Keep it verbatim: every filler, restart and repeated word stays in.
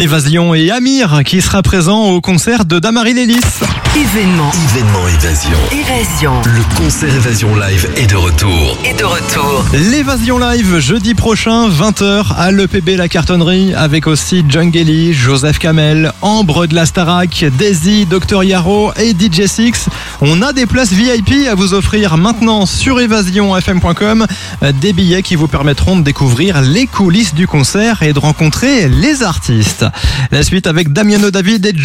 Évasion et Amir qui sera présent au concert de Damary Lélis. Événement. Événement Évasion. Évasion. Le concert Évasion Live est de retour. Et de retour. L'évasion live jeudi prochain, vingt heures à l'E P B La Cartonnerie, avec aussi Djungeli, Joseph Kamel, Ambre de la Starac, Daisy, Docteur Yaro et D J Six. On a des places V I P à vous offrir maintenant sur évasion f m point com. Des billets qui vous permettront de découvrir les coulisses du concert et de rencontrer les artistes. La suite avec Damiano David et